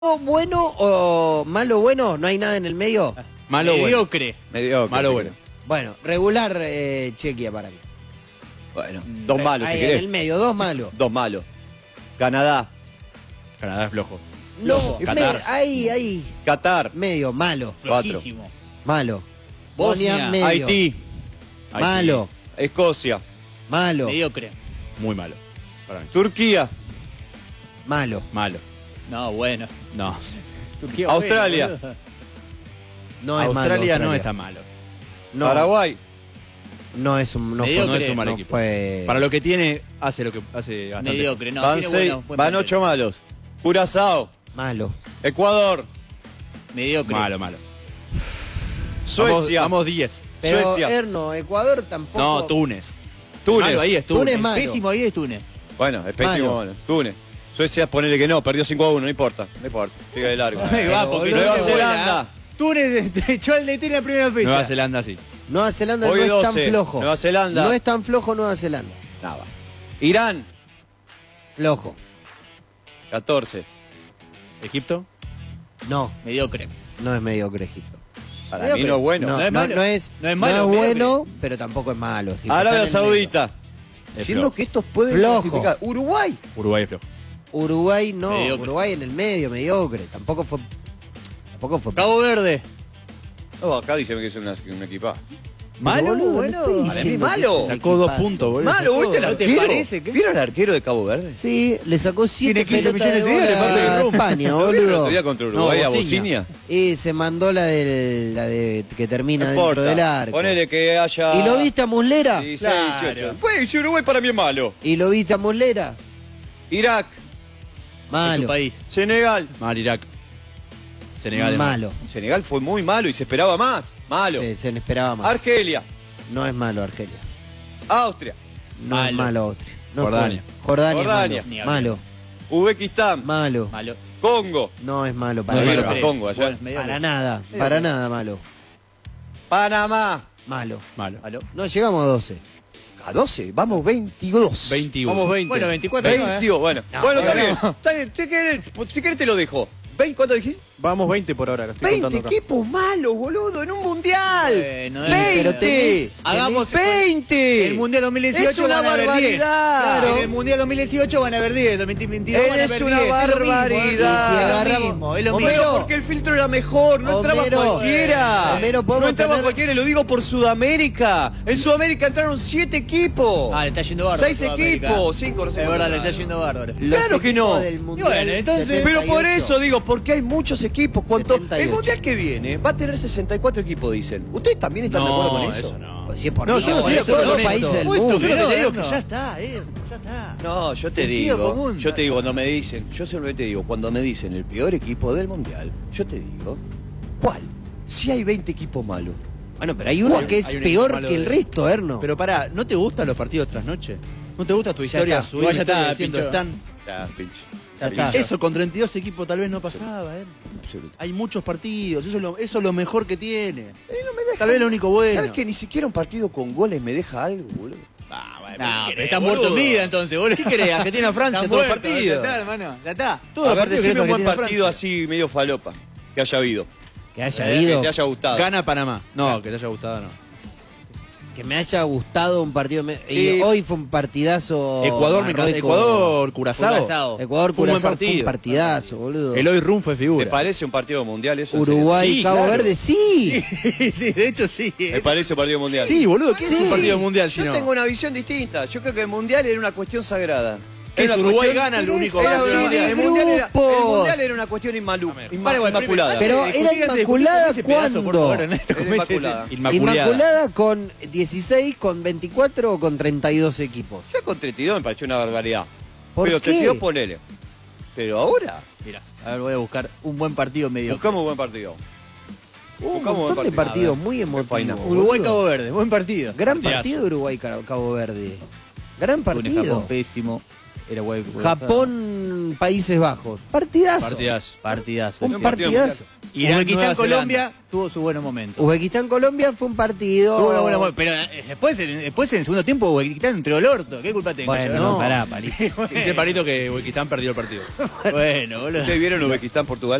bueno o malo bueno? ¿No hay nada en el medio? Malo Mediocre. Mediocre. Malo bueno. Bueno, regular Chequia para mí. Bueno, dos malos si Ahí en querés. el medio, dos malos. Dos malos. Canadá, Canadá es flojo. No, Qatar. ahí. Qatar, Medio, malo. cuatro. Flojísimo. Malo. Bosnia, medio. Haití, Malo. Escocia, Malo. Mediocre. Muy malo. Para mí. Turquía, Malo. Malo. No, bueno. No. Turquía, Australia. bueno, boludo. No es malo. Australia no está malo. No, Paraguay. No es un, no Mediocre. fue, No es un mal no equipo. fue- Para lo que tiene, hace lo que hace bastante. Mediocre, no. Van, tiene seis, bueno, buen van plantel. 8 malos. Curazao, Malo. Ecuador, Mediocre. Malo, malo. Suecia, Vamos 10. Pero Suecia. Erno, Ecuador tampoco. No, Túnez. Túnez. Malo ahí es Túnez. Túnez malo. Pésimo ahí es Túnez. Bueno, es pésimo. Malo. Bueno. Túnez. Suecia, ponele que no, perdió 5-1, no importa. No importa, sigue de largo. Ahí va, porque boludo, Nueva no Zelanda, Túnez echó al DT en la primera fecha. Nueva Zelanda sí. Nueva Zelanda Hoy no es tan 12. flojo. Nueva Zelanda. No es tan flojo Nueva Zelanda. nada. Irán, Flojo. 14. Egipto. No, Mediocre. no es mediocre Egipto. Para Mediocre. mí no es bueno. No, No es no, malo. no es, No es malo, no es mediocre. bueno, pero tampoco es malo. Egipto. Arabia Está en el medio. Saudita. Es Siendo flojo. que estos pueden Flojo. clasificar. Uruguay. Uruguay es flojo. Uruguay no, Mediocre. Uruguay en el medio, mediocre. Tampoco fue. Cabo Verde. No, acá dice que es un equipazo. Malo, Boludo, no bueno. estoy Para mí diciendo malo. que es un Sacó 2 equipazo. puntos, boludo. Malo, ¿viste el ¿No te arquero? parece que- ¿Vieron al arquero de Cabo Verde? Sí, le sacó 7 Tiene 15 pelotas de millones de gol dólares, a parte de España, ¿Lo vieron el boludo. otro día contra Uruguay No, a Bociña. Bociña? Y se mandó la de que termina No dentro importa. del arco. Ponele que haya... ¿Y lo viste a Muslera? 16, Claro. 18. Pues si Uruguay para mí es malo. ¿Y lo viste a Muslera? Irak, En tu Malo. país. Senegal. Mal Irak. Senegal es Malo. Senegal fue muy malo y se esperaba más. Malo. Se le esperaba más. Argelia, No es malo Argelia. Austria, No es Malo. malo Austria. No Jordania. fue. Jordania. Jordania. Ni Es hablar. malo. Uzbekistán, Malo. Malo. Congo. No es malo No para vieron nada. a Congo ayer. Bueno, mediocre. Para nada. Para nada malo. Panamá. Malo. malo. Malo. No llegamos a 12. A 12, vamos 22. 21. Vamos 20. Bueno, 24. 22, bueno. No, bueno, está pero bien. Está bien. Si querés te lo dejo. ¿Cuánto dijiste? Vamos 20 por ahora. Que estoy 20 contando acá. equipos malos, boludo, en un mundial. No es- 20. Pero tenés- Hagamos 20. El Mundial 2018 Es una van a haber 10. barbaridad. En el Mundial 2018 van a haber 10. 2022 van a Es haber una 10. barbaridad. Es Y si agarramos- lo mismo. Es lo Homero, mismo. Porque el filtro era mejor, no entraba Homero, cualquiera. Homero, no podemos entraba tener- cualquiera, lo digo por Sudamérica. En Sudamérica entraron 7 equipos. Ah, le está yendo bárbaro. 6 Sudamérica. equipos, 5, no sé Es verdad, le cuánto. está yendo bárbaro. Los Claro que no. equipos del Mundial bueno, entonces- 78. Pero por eso digo, porque hay muchos equipos. Cuanto 78. el mundial que viene va a tener 64 equipos, dicen. ¿Ustedes también están de acuerdo con eso? no. Pues si es por No, mí, yo no estoy de por acuerdo todos con los esto. países del Uy, mundo. tú, pero te digo no. que ya está, ya está. No, yo te Sentido digo, común. yo te digo, cuando me dicen, yo simplemente digo, cuando me dicen el peor equipo del mundial, yo te digo, ¿cuál? Si hay 20 equipos malos. Bueno, pero hay uno que es Hay un peor equipo malo que el de- resto, Erno. Pero pará, ¿no te gustan los partidos tras noche? ¿No te gusta tu Ya historia? está. Subir Igual ya una historia está, diciendo Pincho. están. Ya, pinche. Ya está. Eso con 32 equipos tal vez no pasaba, Absoluto. Hay muchos partidos, eso es lo mejor que tiene. Tal vez lo único bueno. ¿Sabes que ni siquiera un partido con goles me deja algo, boludo? No, pero está muerto en vida entonces, boludo. ¿Qué querés? Argentina-Francia, Está todos los muerto, partidos. Ya está, hermano. Ya está. Todos los A ver, partidos decime que un buen Argentina-Francia. partido así medio falopa que haya habido. Que haya Que habido. te haya gustado. Gana Panamá. No, que te haya gustado, no. Que me haya gustado un partido. Y Sí. hoy fue un partidazo. Ecuador, me encanta. Marruecos. Ecuador, Curazao. Curazao. Ecuador, Fue un buen Curazao fue un partido. partidazo, boludo. Eloy Run fue ¿Te figura. parece un partido mundial eso? en Uruguay, Sí, Cabo claro. Verde, sí. Sí, de hecho sí. serio? Me parece un partido mundial. Sí, boludo, ¿qué es Sí. un partido mundial si Yo no? tengo una visión distinta. Yo creo que el mundial era una cuestión sagrada. ¿Qué es Era una Uruguay cuestión- gana? Lo único Era que una- hace. el mundial era- el grupos. mundial era una cuestión inmaculada. Pero era inmaculada cuando. Era inmaculada. Inmaculada con 16, con 24 o con 32 equipos. Ya con 32 me pareció una barbaridad. ¿Por Pero qué? 32 ponele. Pero ahora Mira, a ver, voy a buscar un buen partido medio. buscamos buen partido. Hubo un Buscamos montón buen de partido. partidos A ver, muy qué faena. emotivos. Uruguay, boludo. Cabo Verde, buen partido. Gran Partidazo. partido Uruguay, Cabo Verde. Gran Túnez, partido. Japón pésimo. Era Uruguay, Japón, Países Bajos. Partidazo. Partidazo. Partidazo. Un Un partido partidazo. Irán, Nueva Uzbekistán, Zelanda. Colombia tuvo su buenos momentos. Uzbekistán-Colombia fue un partido... Tuvo una buena, pero después en el segundo tiempo Uzbekistán entró el orto. ¿Qué culpa tengo? Bueno, yo? no. Pará, palito. Dice Parito que Uzbekistán perdió el partido. Bueno, boludo. ¿Ustedes vieron Uzbekistán-Portugal?